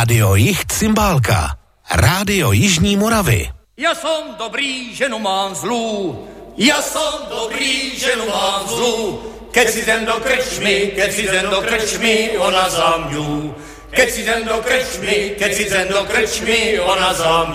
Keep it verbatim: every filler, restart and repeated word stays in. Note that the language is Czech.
Rádio Jih Cymbálka. Rádio Jižní Moravy. Já jsem dobrý, ženu mám zlou. Já jsem dobrý, ženu mám zlou. Keď si jdem do krčmy, keď si jdem do krčmy, ona za mňu. Keď si jdem do krčmy, keď si jdem do krčmy, ona za mňu.